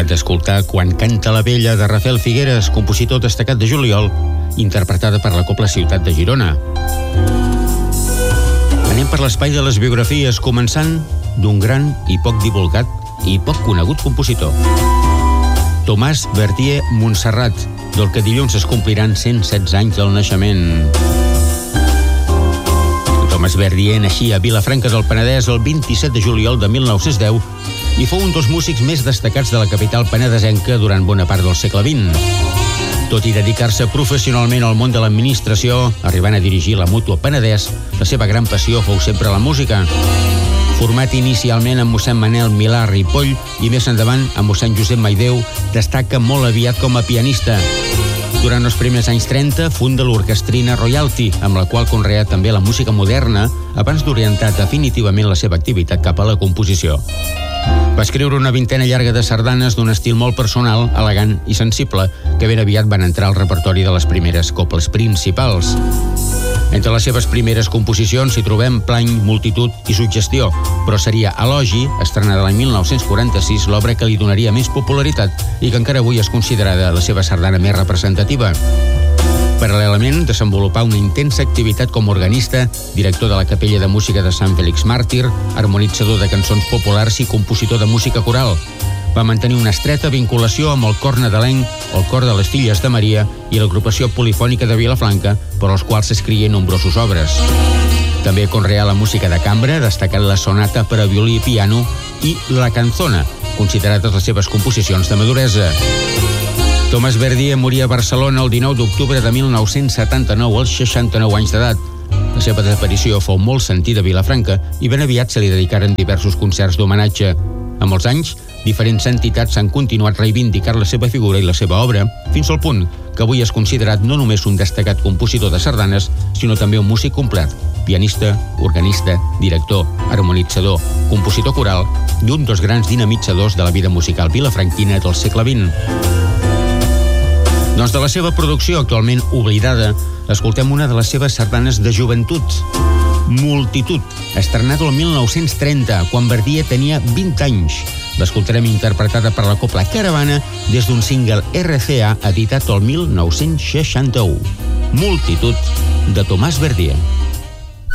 acabat d'escoltar Quan canta la vella, de Rafael Figueres, compositor destacat de juliol, interpretada per la Cobla Ciutat de Girona. Anem per l'espai de les biografies, començant d'un gran i poc divulgat i poc conegut compositor. Tomàs Verdier Montserrat, del que dilluns es compliran 116 anys del naixement. Tomàs Verdier naixia a Vilafranca del Penedès el 27 de juliol de 1910 i fou un dels músics més destacats de la capital penedesenca durant bona part del segle XX. Tot i dedicar-se professionalment al món de l'administració, arribant a dirigir la Mútua Penedès, la seva gran passió fou sempre la música. Format inicialment amb mossèn Manel Milà Ripoll i més endavant amb mossèn Josep Maideu, destaca molt aviat com a pianista. Durant els primers anys 30 funda l'Orquestrina Royalty, amb la qual conrea també la música moderna, abans d'orientar definitivament la seva activitat cap a la composició. Va escriure una vintena llarga de sardanes d'un estil molt personal, elegant i sensible, que ben aviat van entrar al repertori de les primeres cobles principals. Entre les seves primeres composicions hi trobem Plany, Multitud i Suggestió, però seria Elogi, estrenada l'any 1946, l'obra que li donaria més popularitat i que encara avui és considerada la seva sardana més representativa. Paral·lelament, desenvolupà una intensa activitat com a organista, director de la Capella de Música de Sant Fèlix Màrtir, harmonitzador de cançons populars i compositor de música coral. Va mantenir una estreta vinculació amb el cor nadalenc, el cor de les Filles de Maria i l'agrupació polifònica de Vilafranca, per als quals escrigué nombroses obres. També conreà la música de cambra, destacant la sonata per a violí i piano i la canzona, considerades les seves composicions de maduresa. Tomàs Verdier moria a Barcelona el 19 d'octubre de 1979 als 69 anys d'edat. La seva desaparició fou molt sentida a Vilafranca i ben aviat se li dedicaren diversos concerts d'homenatge. Amb els anys, diferents entitats han continuat reivindicant la seva figura i la seva obra, fins al punt que avui és considerat no només un destacat compositor de sardanes, sinó també un músic complet, pianista, organista, director, harmonitzador, compositor coral i un dels grans dinamitzadors de la vida musical vilafranquina del segle XX. Doncs de la seva producció actualment oblidada, escoltem una de les seves sardanes de joventut, Multitud, estrenada el 1930, quan Verdier tenia 20 anys. L'escoltarem interpretada per la Cobla Caravana des d'un single RCA editat el 1961. Multitud, de Tomàs Verdier.